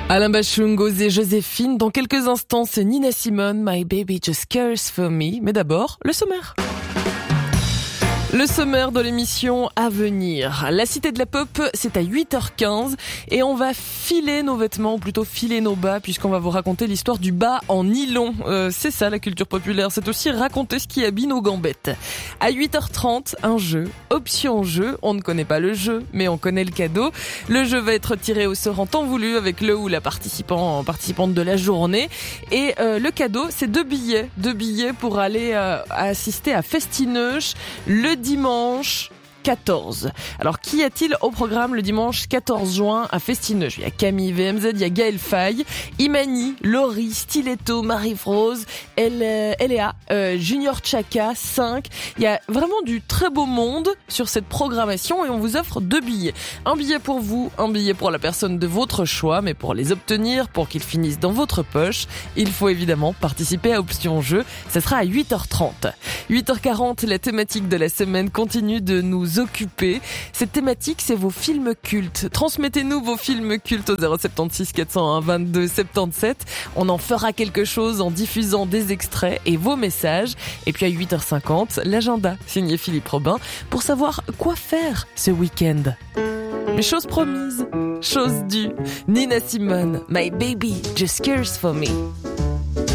Alain Bachung, et Joséphine. Dans quelques instants, c'est Nina Simone, My Baby Just Cares For Me. Mais d'abord, le sommaire. Le sommaire de l'émission à venir. La Cité de la Pop, c'est à 8h15 et on va filer nos vêtements, ou plutôt filer nos bas, puisqu'on va vous raconter l'histoire du bas en nylon. C'est ça la culture populaire, c'est aussi raconter ce qui habille nos gambettes. À 8h30, un jeu, option jeu. On ne connaît pas le jeu, mais on connaît le cadeau. Le jeu va être tiré au sort en temps voulu avec le ou la participante de la journée. Et le cadeau, c'est 2 billets pour aller assister à Festineuch le dimanche 14. Alors, qui a-t-il au programme le dimanche 14 juin à Festineuch? Il y a Camille VMZ, il y a Gaël Faye, Imani, Laurie, Stiletto, Marie-Rose, Eléa, Junior Chaka, 5. Il y a vraiment du très beau monde sur cette programmation et on vous offre 2 billets. Un billet pour vous, un billet pour la personne de votre choix, mais pour les obtenir, pour qu'ils finissent dans votre poche, il faut évidemment participer à Option Jeu. Ça sera à 8h30. 8h40, la thématique de la semaine continue de nous occuper. Cette thématique, c'est vos films cultes. Transmettez-nous vos films cultes au 076 401 22 77. On en fera quelque chose en diffusant des extraits et vos messages. Et puis à 8h50, l'agenda signé Philippe Robin pour savoir quoi faire ce week-end. Mais chose promise, chose due. Nina Simone, My Baby Just Cares For Me.